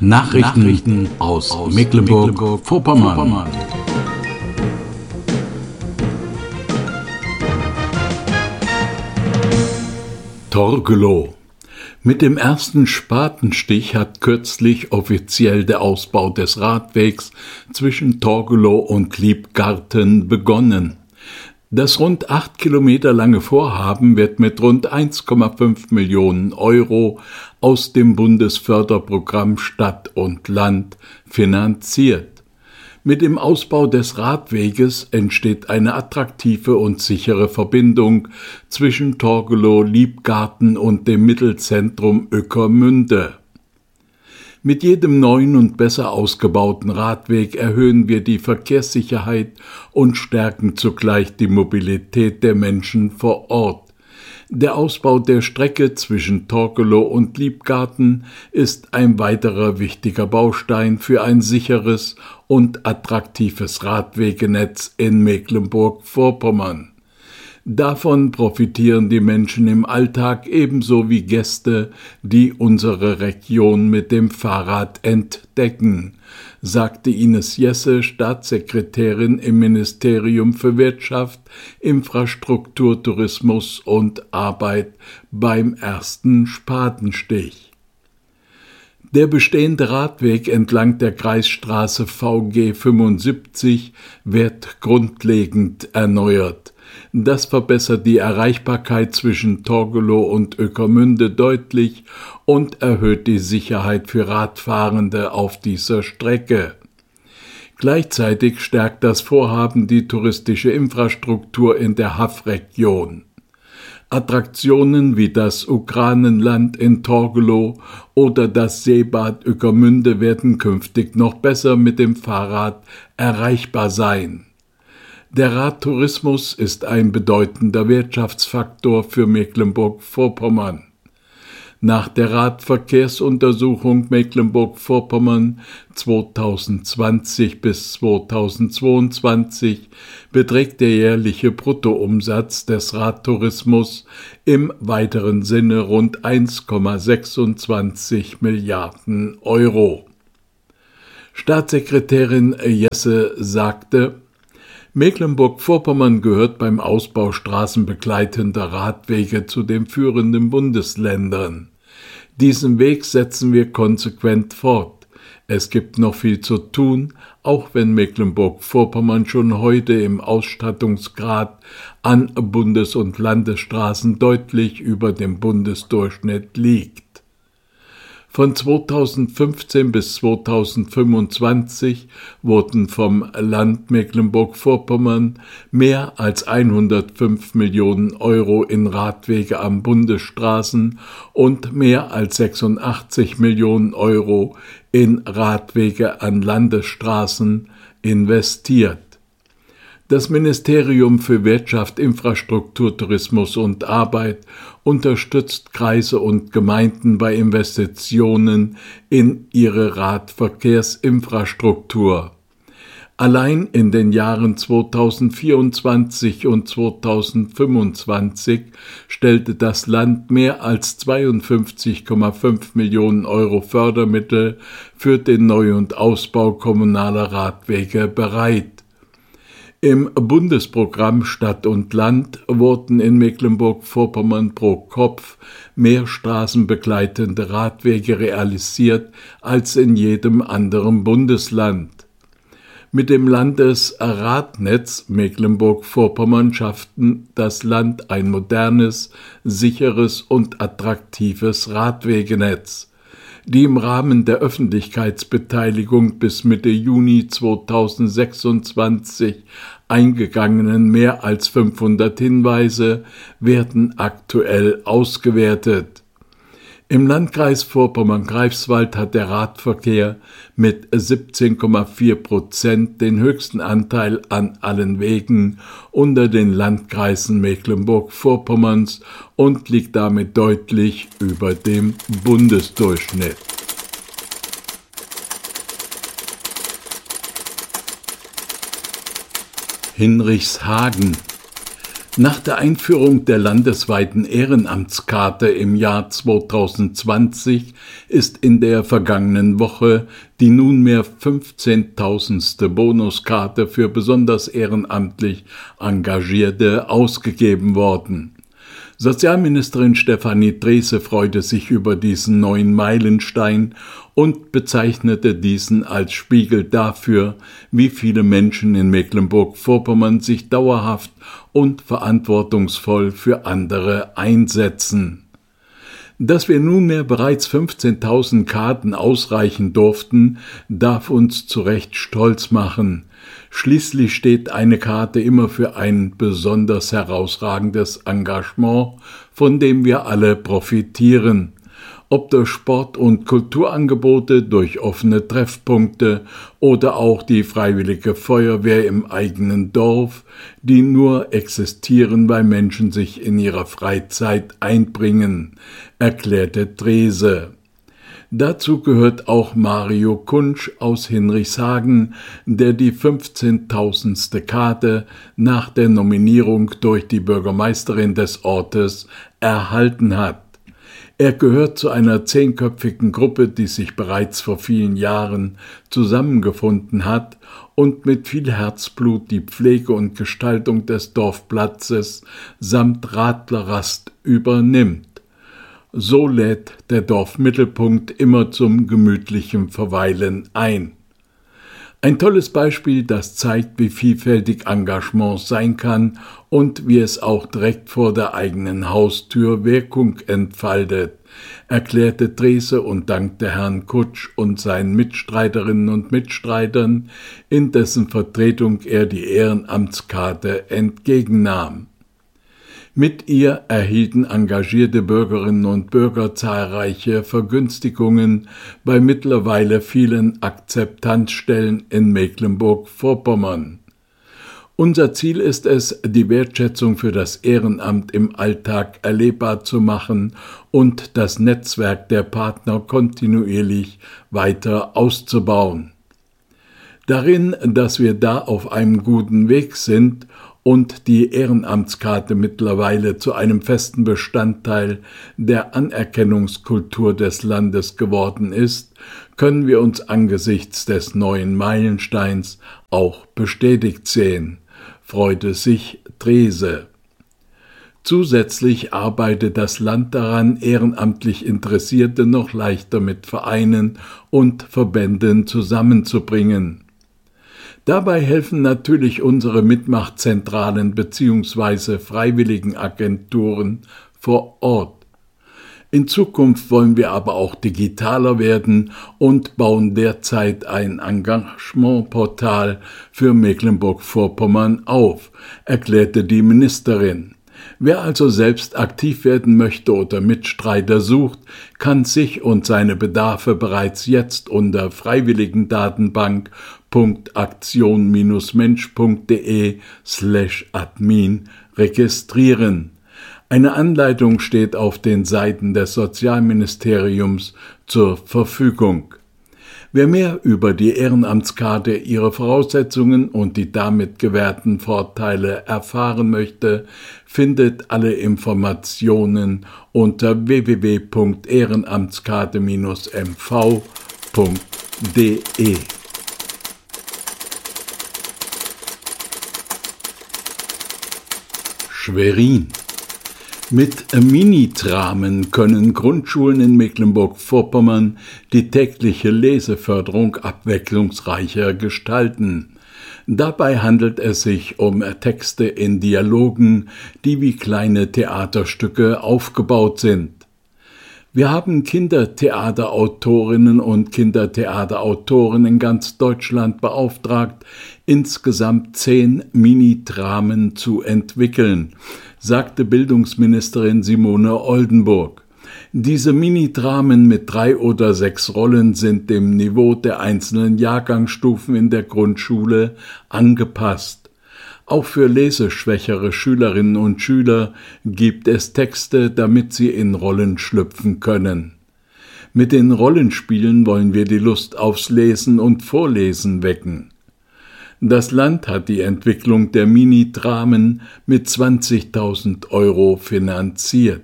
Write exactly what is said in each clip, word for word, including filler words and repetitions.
Nachrichten, Nachrichten aus, aus Mecklenburg-Vorpommern. Mecklenburg Torgelow. Mit dem ersten Spatenstich hat kürzlich offiziell der Ausbau des Radwegs zwischen Torgelow und Liebgarten begonnen. Das rund acht Kilometer lange Vorhaben wird mit rund eins Komma fünf Millionen Euro aus dem Bundesförderprogramm Stadt und Land finanziert. Mit dem Ausbau des Radweges entsteht eine attraktive und sichere Verbindung zwischen Torgelow, Liebgarten und dem Mittelzentrum Ueckermünde. Mit jedem neuen und besser ausgebauten Radweg erhöhen wir die Verkehrssicherheit und stärken zugleich die Mobilität der Menschen vor Ort. Der Ausbau der Strecke zwischen Torgelow und Liebgarten ist ein weiterer wichtiger Baustein für ein sicheres und attraktives Radwegenetz in Mecklenburg-Vorpommern. Davon profitieren die Menschen im Alltag ebenso wie Gäste, die unsere Region mit dem Fahrrad entdecken, sagte Ines Jesse, Staatssekretärin im Ministerium für Wirtschaft, Infrastruktur, Tourismus und Arbeit beim ersten Spatenstich. Der bestehende Radweg entlang der Kreisstraße V G fünfundsiebzig wird grundlegend erneuert. Das verbessert die Erreichbarkeit zwischen Torgelow und Ueckermünde deutlich und erhöht die Sicherheit für Radfahrende auf dieser Strecke. Gleichzeitig stärkt das Vorhaben die touristische Infrastruktur in der Haff-Region. Attraktionen wie das Ukranenland in Torgelow oder das Seebad Ueckermünde werden künftig noch besser mit dem Fahrrad erreichbar sein. Der Radtourismus ist ein bedeutender Wirtschaftsfaktor für Mecklenburg-Vorpommern. Nach der Radverkehrsuntersuchung Mecklenburg-Vorpommern zweitausendzwanzig bis zweitausendzweiundzwanzig beträgt der jährliche Bruttoumsatz des Radtourismus im weiteren Sinne rund eins Komma sechsundzwanzig Milliarden Euro. Staatssekretärin Jesse sagte: Mecklenburg-Vorpommern gehört beim Ausbau straßenbegleitender Radwege zu den führenden Bundesländern. Diesen Weg setzen wir konsequent fort. Es gibt noch viel zu tun, auch wenn Mecklenburg-Vorpommern schon heute im Ausstattungsgrad an Bundes- und Landesstraßen deutlich über dem Bundesdurchschnitt liegt. Von zweitausendfünfzehn bis zweitausendfünfundzwanzig wurden vom Land Mecklenburg-Vorpommern mehr als hundertfünf Millionen Euro in Radwege an Bundesstraßen und mehr als sechsundachtzig Millionen Euro in Radwege an Landesstraßen investiert. Das Ministerium für Wirtschaft, Infrastruktur, Tourismus und Arbeit unterstützt Kreise und Gemeinden bei Investitionen in ihre Radverkehrsinfrastruktur. Allein in den Jahren zweitausendvierundzwanzig und zweitausendfünfundzwanzig stellte das Land mehr als zweiundfünfzig Komma fünf Millionen Euro Fördermittel für den Neu- und Ausbau kommunaler Radwege bereit. Im Bundesprogramm Stadt und Land wurden in Mecklenburg-Vorpommern pro Kopf mehr straßenbegleitende Radwege realisiert als in jedem anderen Bundesland. Mit dem Landesradnetz Mecklenburg-Vorpommern schafften das Land ein modernes, sicheres und attraktives Radwegenetz. Die im Rahmen der Öffentlichkeitsbeteiligung bis Mitte Juni zweitausendsechsundzwanzig eingegangenen mehr als fünfhundert Hinweise werden aktuell ausgewertet. Im Landkreis Vorpommern-Greifswald hat der Radverkehr mit siebzehn Komma vier Prozent den höchsten Anteil an allen Wegen unter den Landkreisen Mecklenburg-Vorpommerns und liegt damit deutlich über dem Bundesdurchschnitt. Hinrichshagen. Nach der Einführung der landesweiten Ehrenamtskarte im Jahr zweitausendzwanzig ist in der vergangenen Woche die nunmehr fünfzehntausendste Bonuskarte für besonders ehrenamtlich Engagierte ausgegeben worden. Sozialministerin Stefanie Drese freute sich über diesen neuen Meilenstein und bezeichnete diesen als Spiegel dafür, wie viele Menschen in Mecklenburg-Vorpommern sich dauerhaft und verantwortungsvoll für andere einsetzen. Dass wir nunmehr bereits fünfzehntausend Karten ausreichen durften, darf uns zu Recht stolz machen. Schließlich steht eine Karte immer für ein besonders herausragendes Engagement, von dem wir alle profitieren. Ob durch Sport- und Kulturangebote, durch offene Treffpunkte oder auch die Freiwillige Feuerwehr im eigenen Dorf, die nur existieren, weil Menschen sich in ihrer Freizeit einbringen, erklärte Drese. Dazu gehört auch Mario Kunsch aus Hinrichshagen, der die fünfzehntausendste Karte nach der Nominierung durch die Bürgermeisterin des Ortes erhalten hat. Er gehört zu einer zehnköpfigen Gruppe, die sich bereits vor vielen Jahren zusammengefunden hat und mit viel Herzblut die Pflege und Gestaltung des Dorfplatzes samt Radlerrast übernimmt. So lädt der Dorfmittelpunkt immer zum gemütlichen Verweilen ein. Ein tolles Beispiel, das zeigt, wie vielfältig Engagement sein kann und wie es auch direkt vor der eigenen Haustür Wirkung entfaltet, erklärte Drese und dankte Herrn Kutsch und seinen Mitstreiterinnen und Mitstreitern, in dessen Vertretung er die Ehrenamtskarte entgegennahm. Mit ihr erhielten engagierte Bürgerinnen und Bürger zahlreiche Vergünstigungen bei mittlerweile vielen Akzeptanzstellen in Mecklenburg-Vorpommern. Unser Ziel ist es, die Wertschätzung für das Ehrenamt im Alltag erlebbar zu machen und das Netzwerk der Partner kontinuierlich weiter auszubauen. Darin, dass wir da auf einem guten Weg sind und die Ehrenamtskarte mittlerweile zu einem festen Bestandteil der Anerkennungskultur des Landes geworden ist, können wir uns angesichts des neuen Meilensteins auch bestätigt sehen, freute sich Drese. Zusätzlich arbeitet das Land daran, ehrenamtlich Interessierte noch leichter mit Vereinen und Verbänden zusammenzubringen. Dabei helfen natürlich unsere Mitmachzentralen bzw. Freiwilligenagenturen vor Ort. In Zukunft wollen wir aber auch digitaler werden und bauen derzeit ein Engagementportal für Mecklenburg-Vorpommern auf, erklärte die Ministerin. Wer also selbst aktiv werden möchte oder Mitstreiter sucht, kann sich und seine Bedarfe bereits jetzt unter freiwilligendatenbank punkt aktion mensch punkt de slash admin registrieren. Eine Anleitung steht auf den Seiten des Sozialministeriums zur Verfügung. Wer mehr über die Ehrenamtskarte, ihre Voraussetzungen und die damit gewährten Vorteile erfahren möchte, findet alle Informationen unter w w w punkt ehrenamtskarte Bindestrich m v punkt de. Schwerin. Mit Minitramen können Grundschulen in Mecklenburg-Vorpommern die tägliche Leseförderung abwechslungsreicher gestalten. Dabei handelt es sich um Texte in Dialogen, die wie kleine Theaterstücke aufgebaut sind. Wir haben Kindertheaterautorinnen und Kindertheaterautoren in ganz Deutschland beauftragt, insgesamt zehn Minidramen zu entwickeln, sagte Bildungsministerin Simone Oldenburg. Diese Minidramen mit drei oder sechs Rollen sind dem Niveau der einzelnen Jahrgangsstufen in der Grundschule angepasst. Auch für leseschwächere Schülerinnen und Schüler gibt es Texte, damit sie in Rollen schlüpfen können. Mit den Rollenspielen wollen wir die Lust aufs Lesen und Vorlesen wecken. Das Land hat die Entwicklung der Mini-Dramen mit zwanzigtausend Euro finanziert.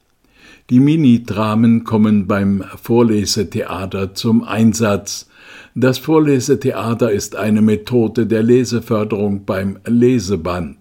Die Mini-Dramen kommen beim Vorlesetheater zum Einsatz. Das Vorlesetheater ist eine Methode der Leseförderung beim Leseband.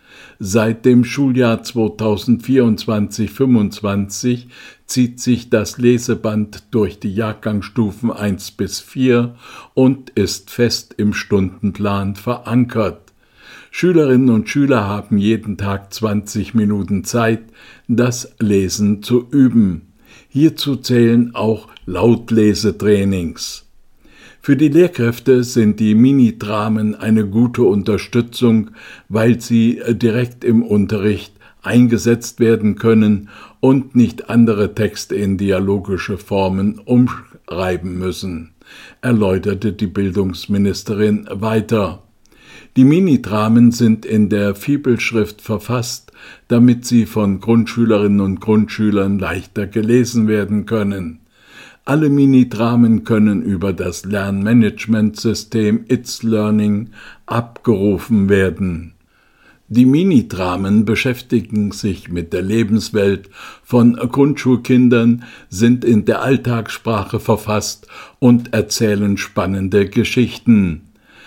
Seit dem Schuljahr zweitausendvierundzwanzig fünfundzwanzig zieht sich das Leseband durch die Jahrgangsstufen eins bis vier und ist fest im Stundenplan verankert. Schülerinnen und Schüler haben jeden Tag zwanzig Minuten Zeit, das Lesen zu üben. Hierzu zählen auch Lautlesetrainings. Für die Lehrkräfte sind die Mini-Dramen eine gute Unterstützung, weil sie direkt im Unterricht eingesetzt werden können und nicht andere Texte in dialogische Formen umschreiben müssen, erläuterte die Bildungsministerin weiter. Die Mini-Dramen sind in der Fibelschrift verfasst, damit sie von Grundschülerinnen und Grundschülern leichter gelesen werden können. Alle Mini-Dramen können über das Lernmanagementsystem It's Learning abgerufen werden. Die Mini-Dramen beschäftigen sich mit der Lebenswelt von Grundschulkindern, sind in der Alltagssprache verfasst und erzählen spannende Geschichten.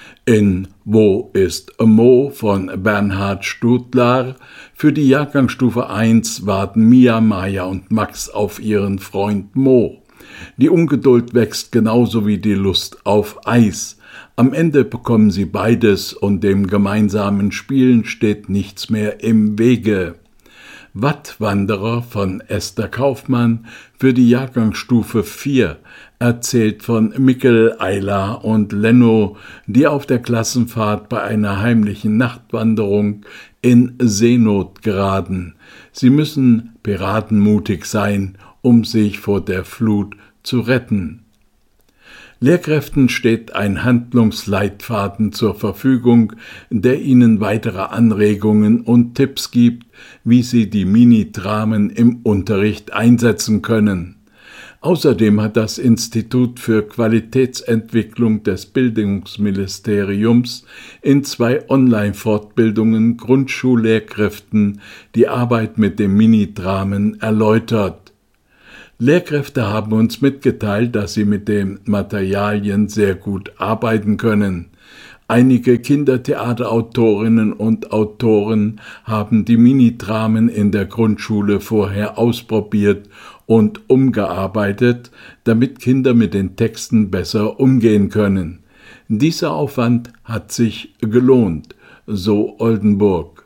In Wo ist Mo von Bernhard Stutlar für die Jahrgangsstufe eins warten Mia, Maya und Max auf ihren Freund Mo. Die Ungeduld wächst genauso wie die Lust auf Eis. Am Ende bekommen sie beides und dem gemeinsamen Spielen steht nichts mehr im Wege. Wattwanderer von Esther Kaufmann für die Jahrgangsstufe vier erzählt von Mikkel, Ayla und Lenno, die auf der Klassenfahrt bei einer heimlichen Nachtwanderung in Seenot geraten. Sie müssen piratenmutig sein, um sich vor der Flut zu retten. Lehrkräften steht ein Handlungsleitfaden zur Verfügung, der ihnen weitere Anregungen und Tipps gibt, wie sie die Mini-Dramen im Unterricht einsetzen können. Außerdem hat das Institut für Qualitätsentwicklung des Bildungsministeriums in zwei Online-Fortbildungen Grundschullehrkräften die Arbeit mit dem Mini-Dramen erläutert. Lehrkräfte haben uns mitgeteilt, dass sie mit den Materialien sehr gut arbeiten können. Einige Kindertheaterautorinnen und Autoren haben die Mini-Dramen in der Grundschule vorher ausprobiert und umgearbeitet, damit Kinder mit den Texten besser umgehen können. Dieser Aufwand hat sich gelohnt, so Oldenburg.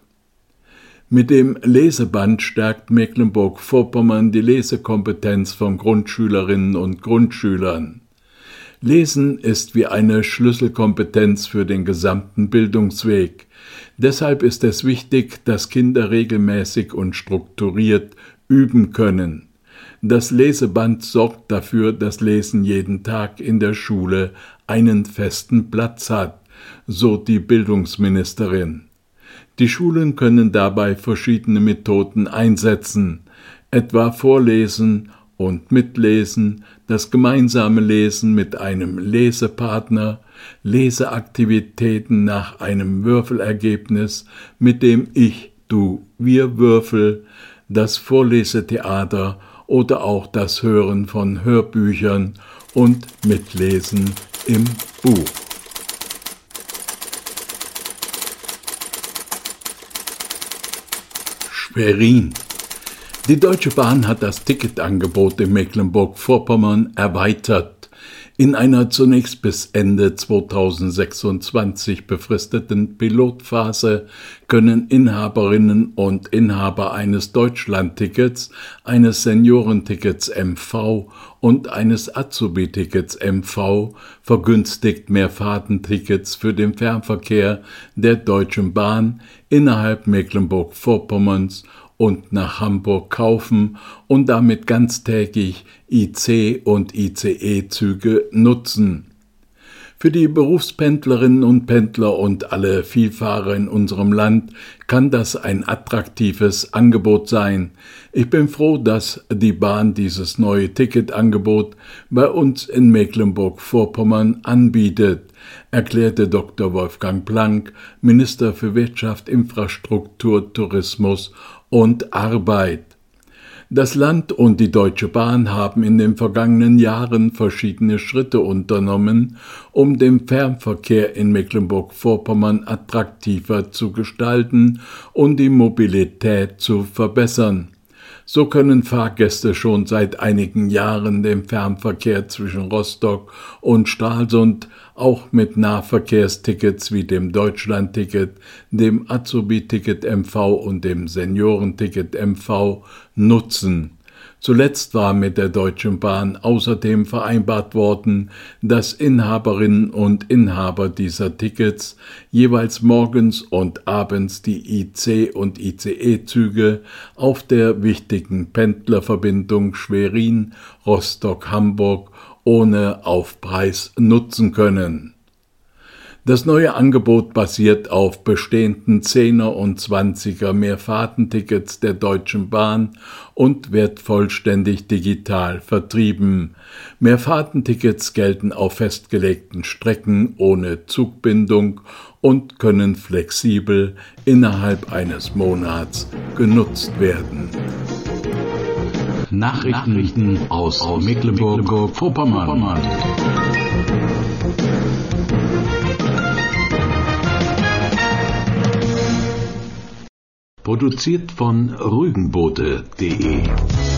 Mit dem Leseband stärkt Mecklenburg-Vorpommern die Lesekompetenz von Grundschülerinnen und Grundschülern. Lesen ist wie eine Schlüsselkompetenz für den gesamten Bildungsweg. Deshalb ist es wichtig, dass Kinder regelmäßig und strukturiert üben können. Das Leseband sorgt dafür, dass Lesen jeden Tag in der Schule einen festen Platz hat, so die Bildungsministerin. Die Schulen können dabei verschiedene Methoden einsetzen, etwa Vorlesen und Mitlesen, das gemeinsame Lesen mit einem Lesepartner, Leseaktivitäten nach einem Würfelergebnis mit dem Ich, Du, Wir Würfel, das Vorlesetheater oder auch das Hören von Hörbüchern und Mitlesen im Buch. Schwerin. Die Deutsche Bahn hat das Ticketangebot in Mecklenburg-Vorpommern erweitert. In einer zunächst bis Ende zweitausendsechsundzwanzig befristeten Pilotphase können Inhaberinnen und Inhaber eines Deutschlandtickets, eines Seniorentickets M V und eines Azubi-Tickets M V vergünstigt Mehrfahrtentickets für den Fernverkehr der Deutschen Bahn innerhalb Mecklenburg-Vorpommerns und nach Hamburg kaufen und damit ganztägig I C und I C E-Züge nutzen. Für die Berufspendlerinnen und Pendler und alle Vielfahrer in unserem Land kann das ein attraktives Angebot sein. Ich bin froh, dass die Bahn dieses neue Ticketangebot bei uns in Mecklenburg-Vorpommern anbietet, erklärte Doktor Wolfgang Planck, Minister für Wirtschaft, Infrastruktur, Tourismus und Arbeit. Das Land und die Deutsche Bahn haben in den vergangenen Jahren verschiedene Schritte unternommen, um den Fernverkehr in Mecklenburg-Vorpommern attraktiver zu gestalten und die Mobilität zu verbessern. So können Fahrgäste schon seit einigen Jahren den Fernverkehr zwischen Rostock und Stralsund auch mit Nahverkehrstickets wie dem Deutschlandticket, dem Azubi-Ticket M V und dem Seniorenticket M V nutzen. Zuletzt war mit der Deutschen Bahn außerdem vereinbart worden, dass Inhaberinnen und Inhaber dieser Tickets jeweils morgens und abends die I C- und I C E-Züge auf der wichtigen Pendlerverbindung Schwerin-Rostock-Hamburg ohne Aufpreis nutzen können. Das neue Angebot basiert auf bestehenden Zehner- und Zwanziger Mehrfahrtentickets der Deutschen Bahn und wird vollständig digital vertrieben. Mehrfahrtentickets gelten auf festgelegten Strecken ohne Zugbindung und können flexibel innerhalb eines Monats genutzt werden. Nachrichten aus, aus Mecklenburg-Vorpommern. Produziert von Rügenboote punkt de